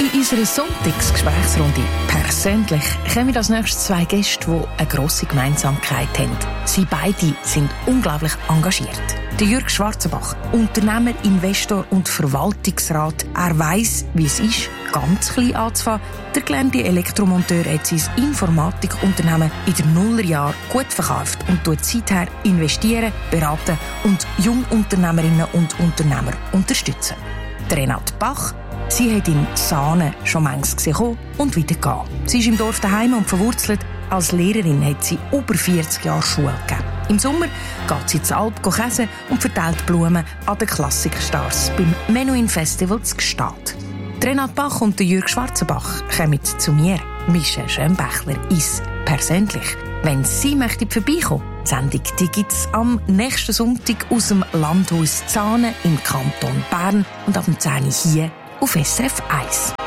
In unserer Sonntagsgesprächsrunde persönlich kommen als nächstes zwei Gäste, die eine grosse Gemeinsamkeit haben. Sie beide sind unglaublich engagiert. Der Jürg Schwarzenbach, Unternehmer, Investor und Verwaltungsrat. Er weiss, wie es ist, ganz klein anzufangen. Der gelernte Elektromonteur hat sein Informatikunternehmen in den Nullerjahren gut verkauft und tut seither investieren, beraten und Jungunternehmerinnen und Unternehmer unterstützen. Renate Bach, sie hat in Sahne schon manches gesehen und wieder gehen. Sie ist im Dorf daheim und verwurzelt. Als Lehrerin hat sie über 40 Jahre Schule gegeben. Im Sommer geht sie zur Alp käsen und verteilt Blumen an den Klassikstars beim Menuhin Festival zu Gstaad. Renate Bach und Jürg Schwarzenbach kommen zu mir, Michelle Schönbächler, ins Persönlich. Wenn Sie möchte vorbeikommen, die Sendung gibt es am nächsten Sonntag aus dem Landhaus Zahne im Kanton Bern und ab dem 10 Uhr hier auf SRF 1.